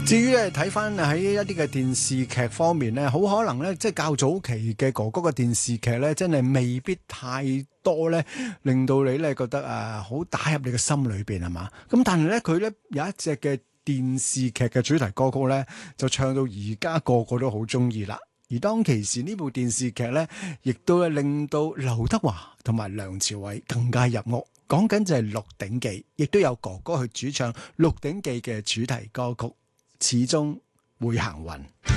至於咧睇翻喺一啲嘅電視劇方面咧，好可能咧即係較早期嘅哥哥嘅電視劇咧，真係未必太多咧，令到你咧覺得好打入你嘅心裏邊係嘛？咁但係咧佢咧有一隻嘅電視劇嘅主題歌曲咧，就唱到而家個個都好中意啦。而當其時呢部電視劇咧，亦都係令到劉德華同埋梁朝偉更加入屋。講緊就係《鹿鼎記》，亦都有哥哥去主唱《鹿鼎記》嘅主題歌曲。始終會行運。